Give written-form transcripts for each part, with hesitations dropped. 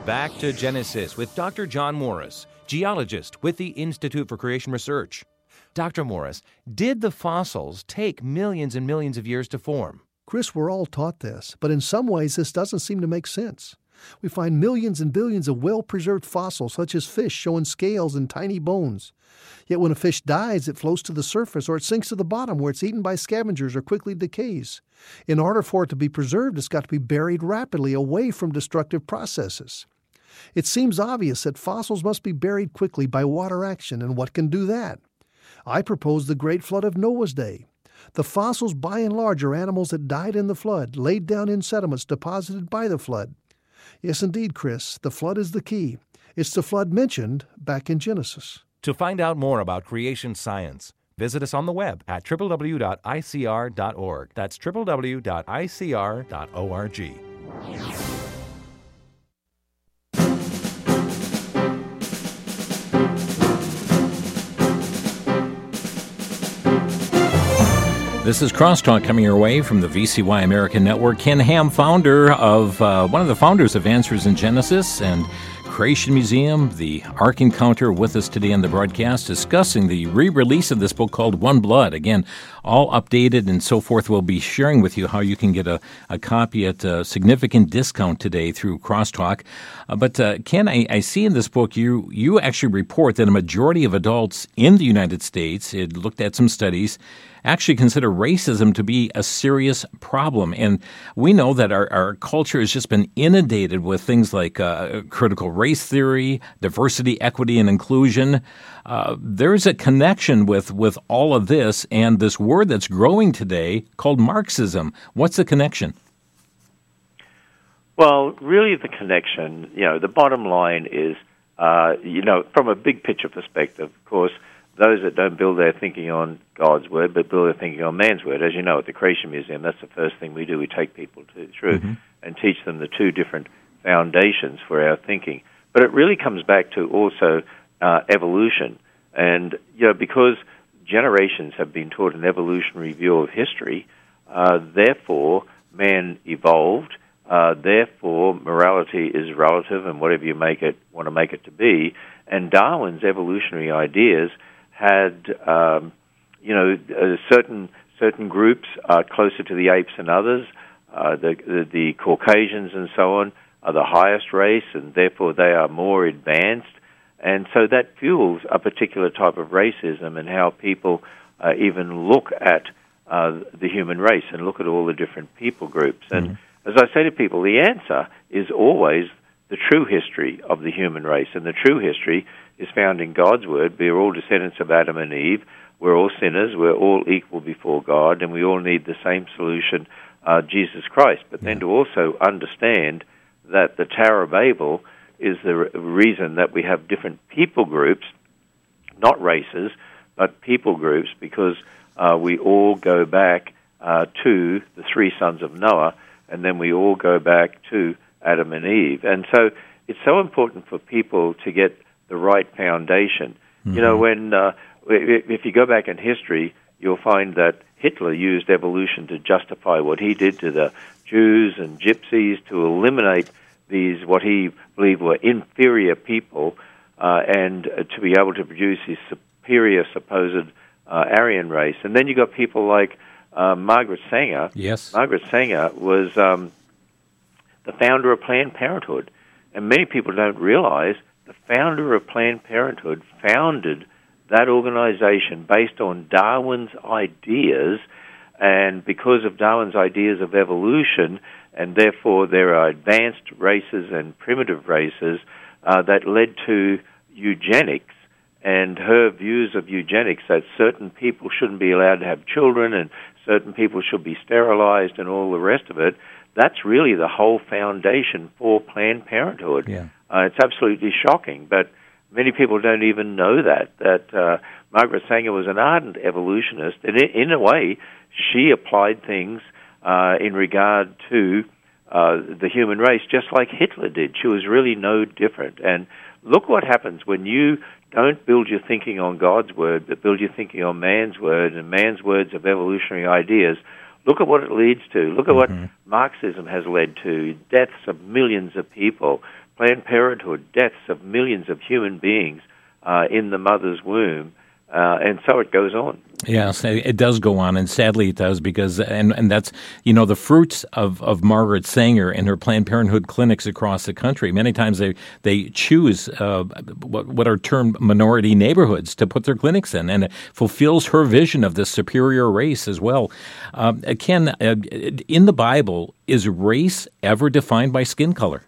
Back to Genesis with Dr. John Morris, geologist with the Institute for Creation Research. Dr. Morris, did the fossils take millions and millions of years to form? Chris, we're all taught this, but in some ways this doesn't seem to make sense. We find millions and billions of well-preserved fossils, such as fish showing scales and tiny bones. Yet when a fish dies, it floats to the surface or it sinks to the bottom where it's eaten by scavengers or quickly decays. In order for it to be preserved, it's got to be buried rapidly away from destructive processes. It seems obvious that fossils must be buried quickly by water action, and what can do that? I propose the Great Flood of Noah's day. The fossils, by and large, are animals that died in the flood, laid down in sediments deposited by the flood. Yes, indeed, Chris, the flood is the key. It's the flood mentioned back in Genesis. To find out more about creation science, visit us on the web at www.icr.org. That's www.icr.org. This is Crosstalk coming your way from the VCY American Network. Ken Ham, one of the founders of Answers in Genesis and Creation Museum, the Ark Encounter, with us today on the broadcast, discussing the re-release of this book called One Blood. Again, all updated and so forth. We'll be sharing with you how you can get a copy at a significant discount today through Crosstalk. But Ken, I see in this book you actually report that a majority of adults in the United States, it looked at some studies, actually consider racism to be a serious problem. And we know that our culture has just been inundated with things like critical race theory, diversity, equity, and inclusion. There's a connection with all of this and this word that's growing today called Marxism. What's the connection? Well, really the connection, the bottom line is, from a big picture perspective, of course, those that don't build their thinking on God's Word, but build their thinking on man's Word. As you know, at the Creation Museum, that's the first thing we do. We take people through and teach them the two different foundations for our thinking. But it really comes back to also evolution. And, because generations have been taught an evolutionary view of history, therefore man evolved, therefore morality is relative and whatever you want to make it to be. And Darwin's evolutionary ideas had, certain groups are closer to the apes than others. The Caucasians and so on are the highest race, and therefore they are more advanced. And so that fuels a particular type of racism and how people even look at the human race and look at all the different people groups. And as I say to people, the answer is always the true history of the human race. And the true history is found in God's Word. We are all descendants of Adam and Eve. We're all sinners. We're all equal before God, and we all need the same solution, Jesus Christ. But then to also understand that the Tower of Babel is the reason that we have different people groups, not races, but people groups, because we all go back to the three sons of Noah, and then we all go back to Adam and Eve. And so it's so important for people to get the right foundation. When if you go back in history, you'll find that Hitler used evolution to justify what he did to the Jews and Gypsies, to eliminate these, what he believed were inferior people, and to be able to produce his superior supposed Aryan race. And then you got people like Margaret Sanger. Yes. Margaret Sanger was the founder of Planned Parenthood. And many people don't realize the founder of Planned Parenthood founded that organization based on Darwin's ideas, and because of Darwin's ideas of evolution, and therefore there are advanced races and primitive races, that led to eugenics, and her views of eugenics, that certain people shouldn't be allowed to have children and certain people should be sterilized and all the rest of it. That's really the whole foundation for Planned Parenthood. Yeah. It's absolutely shocking, but many people don't even know that Margaret Sanger was an ardent evolutionist, and in a way, she applied things in regard to the human race, just like Hitler did. She was really no different. And look what happens when you don't build your thinking on God's Word, but build your thinking on man's Word and man's words of evolutionary ideas. Look at what it leads to. Look at what Marxism has led to, deaths of millions of people, Planned Parenthood, deaths of millions of human beings in the mother's womb, and so it goes on. Yes, it does go on, and sadly it does, because and that's, the fruits of Margaret Sanger and her Planned Parenthood clinics across the country. Many times they choose what are termed minority neighborhoods to put their clinics in, and it fulfills her vision of this superior race as well. Ken, in the Bible, is race ever defined by skin color?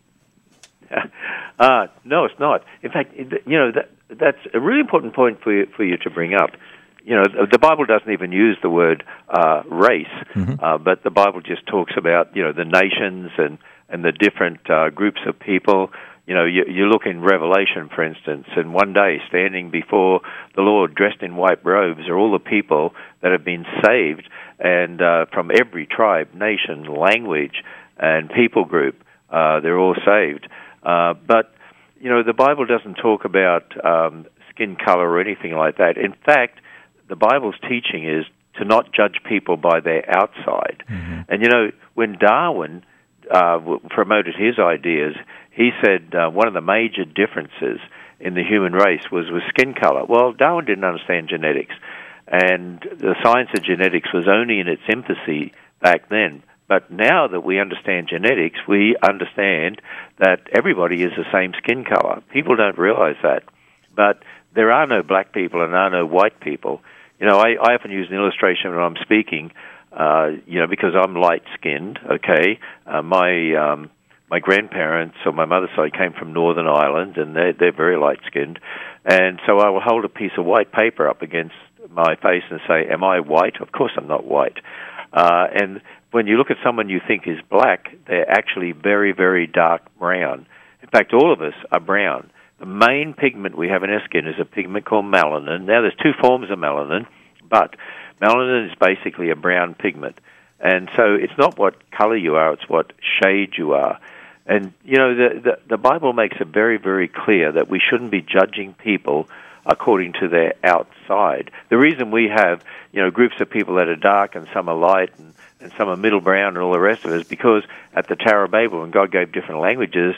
No, it's not. In fact, that's a really important point for you to bring up. The Bible doesn't even use the word race, but the Bible just talks about, the nations and the different groups of people. You look in Revelation, for instance, and one day standing before the Lord dressed in white robes are all the people that have been saved, and from every tribe, nation, language, and people group, they're all saved. But the Bible doesn't talk about skin color or anything like that. In fact, the Bible's teaching is to not judge people by their outside. And, when Darwin promoted his ideas, he said one of the major differences in the human race was with skin color. Well, Darwin didn't understand genetics, and the science of genetics was only in its infancy back then. But now that we understand genetics, we understand that everybody is the same skin color. People don't realize that. But there are no black people and there are no white people. I often use an illustration when I'm speaking, because I'm light-skinned, okay? My grandparents on my mother's side came from Northern Ireland, and they're very light-skinned. And so I will hold a piece of white paper up against my face and say, am I white? Of course I'm not white. And when you look at someone you think is black, they're actually very, very dark brown. In fact, all of us are brown. The main pigment we have in our skin is a pigment called melanin. Now, there's two forms of melanin, but melanin is basically a brown pigment. And so it's not what color you are, it's what shade you are. And, the Bible makes it very, very clear that we shouldn't be judging people according to their outside. The reason we have, groups of people that are dark and some are light and some are middle brown and all the rest of it is because at the Tower of Babel, when God gave different languages,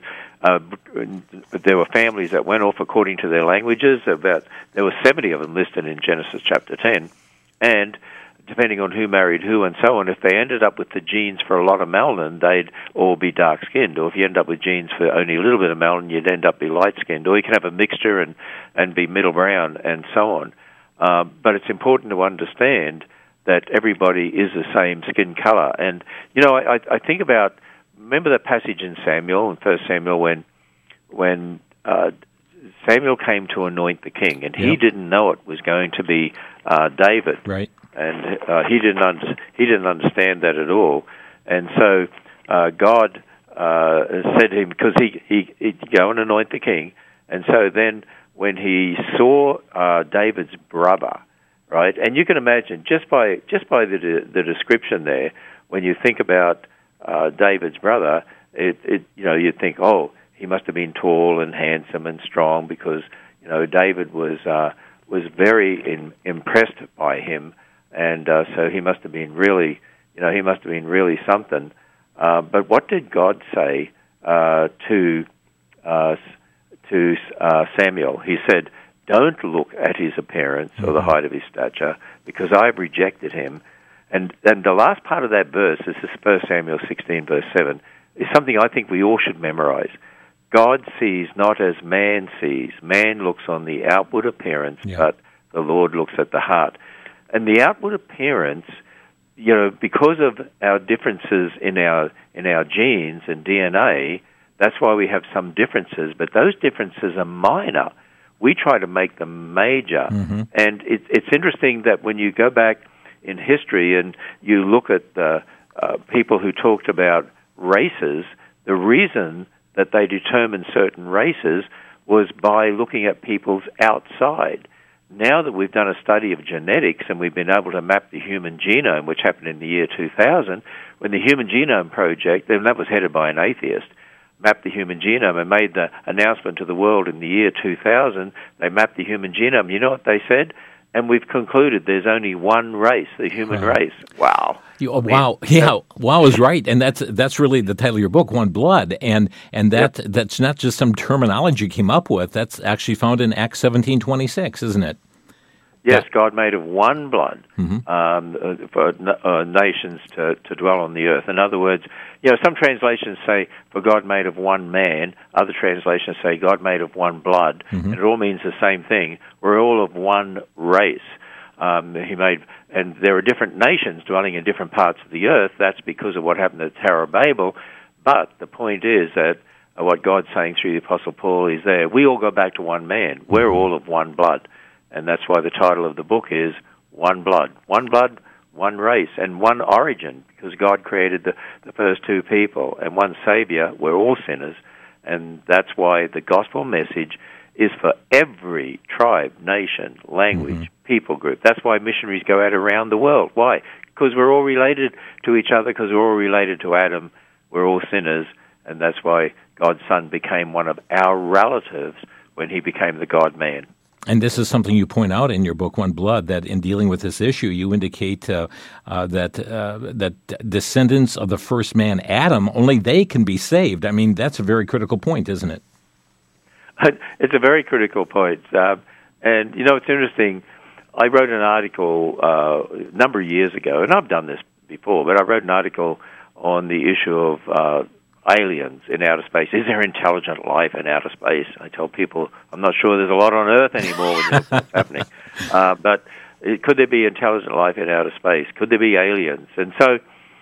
there were families that went off according to their languages. There were 70 of them listed in Genesis chapter 10. And depending on who married who and so on, if they ended up with the genes for a lot of melanin, they'd all be dark-skinned. Or if you end up with genes for only a little bit of melanin, you'd end up be light-skinned. Or you can have a mixture and be middle brown and so on. But it's important to understand that everybody is the same skin color. And, I think about, remember that passage in Samuel, in 1 Samuel, when Samuel came to anoint the king, and he didn't know it was going to be David. Right. And he didn't understand that at all. And so God said to him, because he'd go and anoint the king, and so then when he saw David's brother, right, and you can imagine just by the description there, when you think about David's brother, you'd think, oh, he must have been tall and handsome and strong because David was very impressed by him, and so he must have been really something. But what did God say to Samuel? He said, "Don't look at his appearance or the height of his stature, because I've rejected him." And the last part of that verse, this is 1 Samuel 16, verse 7, is something I think we all should memorize. God sees not as man sees. Man looks on the outward appearance, but the Lord looks at the heart. And the outward appearance, because of our differences in our genes and DNA, that's why we have some differences, but those differences are minor. We try to make them major. And it's interesting that when you go back in history and you look at the people who talked about races, the reason that they determined certain races was by looking at people's outside. Now that we've done a study of genetics and we've been able to map the human genome, which happened in the year 2000, when the Human Genome Project, and that was headed by an atheist, mapped the human genome and made the announcement to the world in the year 2000, they mapped the human genome. You know what they said? and we've concluded there's only one race, the human race. Wow. Wow. Yeah. Wow is right. And that's really the title of your book, One Blood. And that's not just some terminology you came up with. That's actually found in Acts 17:26, isn't it? Yes, God made of one blood for nations to dwell on the earth. In other words, some translations say, for God made of one man. Other translations say, God made of one blood. And it all means the same thing. We're all of one race. And there are different nations dwelling in different parts of the earth. That's because of what happened at the Tower of Babel. But the point is that what God's saying through the Apostle Paul is there. We all go back to one man. We're all of one blood. And that's why the title of the book is One Blood, one race, and one origin, because God created the first two people, and one Savior. We're all sinners, and that's why the gospel message is for every tribe, nation, language, people group. That's why missionaries go out around the world. Why? Because we're all related to each other, because we're all related to Adam. We're all sinners, and that's why God's Son became one of our relatives when he became the God-man. And this is something you point out in your book, One Blood, that in dealing with this issue, you indicate that descendants of the first man, Adam, only they can be saved. I mean, that's a very critical point, isn't it? It's a very critical point. And, it's interesting. I wrote an article a number of years ago, and I've done this before, but I wrote an article on the issue of aliens in outer space. Is there intelligent life in outer space? I tell people I'm not sure there's a lot on Earth anymore when you look what's happening. But could there be intelligent life in outer space? Could there be aliens? And so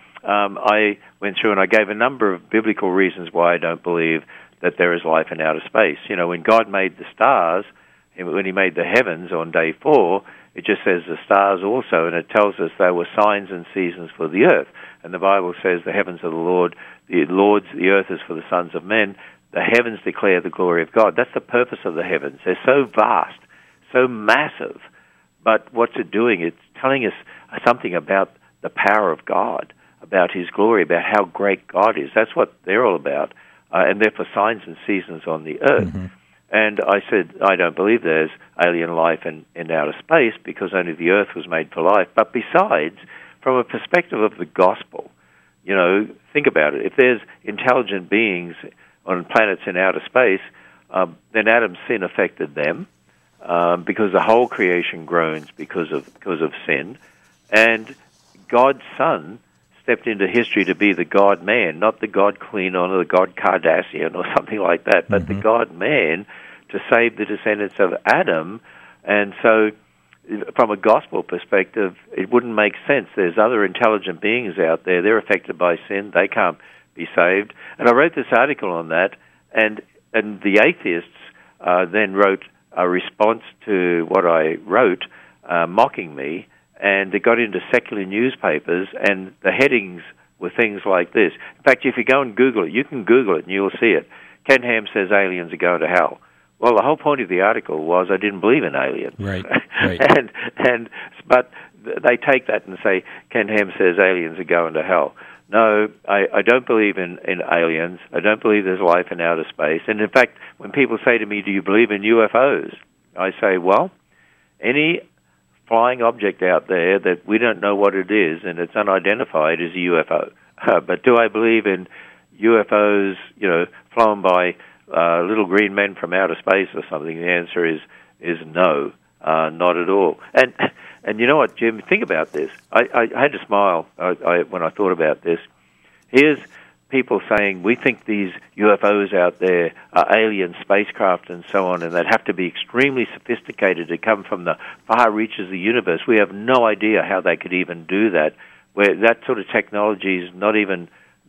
I went through and I gave a number of biblical reasons why I don't believe that there is life in outer space. When God made the stars, when he made the heavens on day 4, it just says the stars also, and it tells us they were signs and seasons for the earth. And the Bible says the heavens are the Lord, the earth is for the sons of men. The heavens declare the glory of God. That's the purpose of the heavens. They're so vast, so massive. But what's it doing? It's telling us something about the power of God, about his glory, about how great God is. That's what they're all about. And they're for signs and seasons on the earth. And I said, I don't believe there's alien life in outer space because only the earth was made for life. But besides, from a perspective of the gospel, think about it. If there's intelligent beings on planets in outer space, then Adam's sin affected them because the whole creation groans because of sin. And God's Son stepped into history to be the God-man, not the God-Queen or the God-Kardashian or something like that, but the God-man to save the descendants of Adam. And so from a gospel perspective, it wouldn't make sense. There's other intelligent beings out there. They're affected by sin. They can't be saved. And I wrote this article on that, and the atheists then wrote a response to what I wrote, mocking me, and it got into secular newspapers, and the headings were things like this. In fact, if you go and Google it, you can Google it and you'll see it. Ken Ham says aliens are going to hell. Well, the whole point of the article was I didn't believe in aliens. Right. But they take that and say, Ken Ham says aliens are going to hell. No, I don't believe in aliens. I don't believe there's life in outer space. And in fact, when people say to me, do you believe in UFOs? I say, well, any flying object out there that we don't know what it is and it's unidentified is a UFO. But do I believe in UFOs, flown by little green men from outer space or something? The answer is no, not at all. And you know what, Jim? Think about this. I had to smile when I thought about this. Here's people saying we think these UFOs out there are alien spacecraft and so on, and they'd have to be extremely sophisticated to come from the far reaches of the universe. We have no idea how they could even do that. Where that sort of technology is not even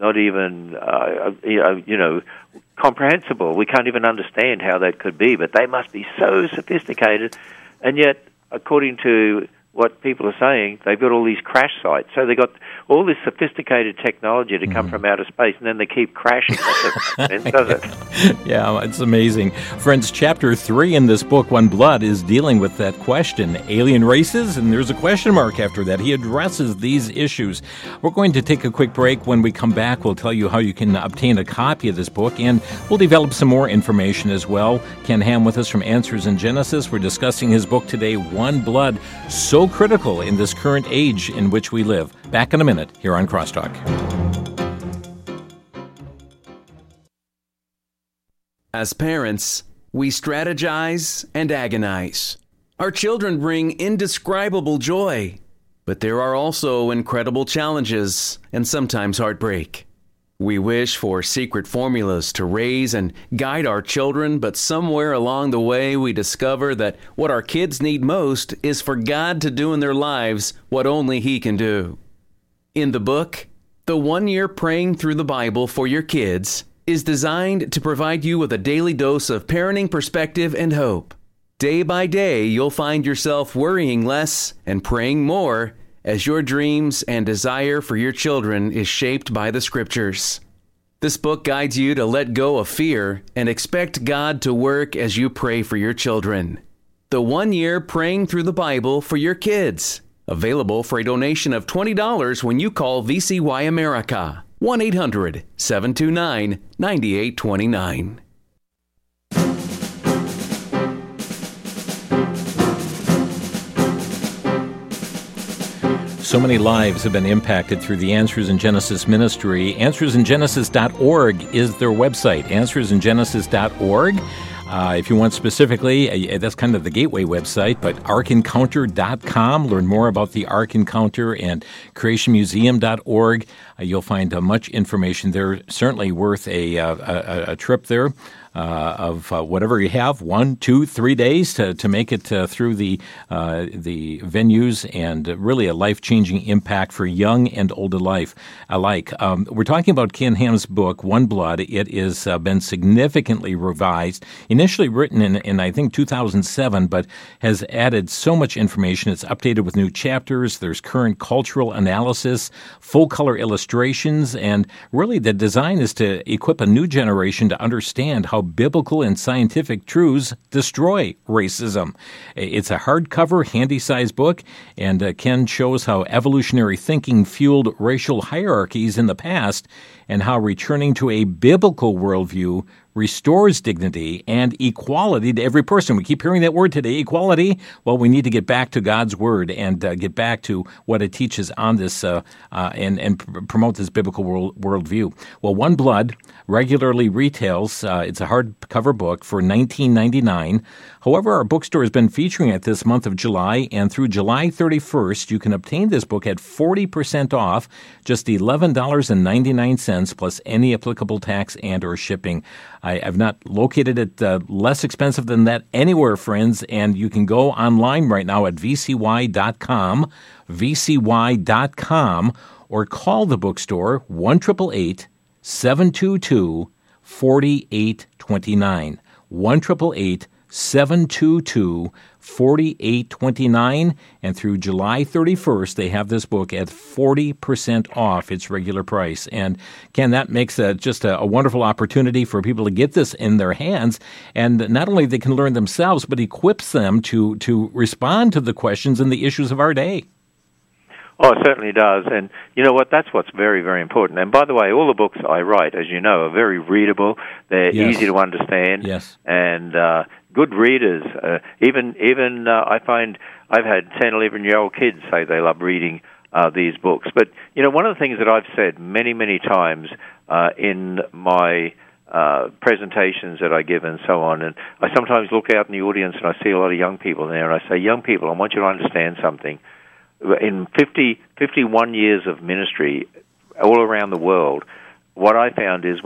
comprehensible. We can't even understand how that could be, but they must be so sophisticated. And yet, according to what people are saying, they've got all these crash sites. So they've got all this sophisticated technology to come from outer space, and then they keep crashing. That doesn't make sense, does it? Yeah, it's amazing. Friends, Chapter 3 in this book, One Blood, is dealing with that question, alien races, and there's a question mark after that. He addresses these issues. We're going to take a quick break. When we come back, we'll tell you how you can obtain a copy of this book, and we'll develop some more information as well. Ken Ham with us from Answers in Genesis. We're discussing his book today, One Blood, so critical in this current age in which we live. Back in a minute here on Crosstalk. As parents, we strategize and agonize. Our children bring indescribable joy, but there are also incredible challenges and sometimes heartbreak. We wish for secret formulas to raise and guide our children, but somewhere along the way we discover that what our kids need most is for God to do in their lives what only He can do. In the book, The 1 Year Praying Through the Bible for Your Kids is designed to provide you with a daily dose of parenting perspective and hope. Day by day, you'll find yourself worrying less and praying more as your dreams and desire for your children is shaped by the Scriptures. This book guides you to let go of fear and expect God to work as you pray for your children. The 1 Year Praying Through the Bible for Your Kids. Available for a donation of $20 when you call VCY America. 1-800-729-9829. So many lives have been impacted through the Answers in Genesis ministry. AnswersInGenesis.org is their website, AnswersInGenesis.org. If you want specifically, that's kind of the gateway website, but ArkEncounter.com. Learn more about the Ark Encounter, and CreationMuseum.org. You'll find much information there. Certainly worth a trip there. Of whatever you have, 1, 2, 3 days to make it through the venues, and really a life-changing impact for young and old alike. We're talking about Ken Ham's book, One Blood. It has been significantly revised, initially written in I think 2007, but has added so much information. It's updated with new chapters. There's current cultural analysis, full-color illustrations, and really the design is to equip a new generation to understand how biblical and scientific truths destroy racism. It's a hardcover, handy-sized book, and Ken shows how evolutionary thinking fueled racial hierarchies in the past and how returning to a biblical worldview restores dignity and equality to every person. We keep hearing that word today, equality. Well, we need to get back to God's Word and get back to what it teaches on this and promote this biblical worldview. Well, One Blood regularly retails. It's a hardcover book for $19.99. However, our bookstore has been featuring it this month of July, and through July 31st, you can obtain this book at 40% off, just $11.99 plus any applicable tax and or shipping. I've not located it less expensive than that anywhere, friends, and you can go online right now at vcy.com, vcy.com, or call the bookstore 1-888-722-4829, 1-888-722-4829, and through July 31st, they have this book at 40% off its regular price. And Ken, that makes just a wonderful opportunity for people to get this in their hands, and not only they can learn themselves, but equips them to respond to the questions and the issues of our day. Oh, it certainly does. And you know what? That's what's very, very important. And by the way, all the books I write, as you know, are very readable. They're easy to understand. Yes. And good readers. Even I find I've had 10, 11-year-old kids say they love reading these books. But, you know, one of the things that I've said many, many times in my presentations that I give and so on, and I sometimes look out in the audience and I see a lot of young people there, and I say, young people, I want you to understand something. In 51 years of ministry all around the world, what I found is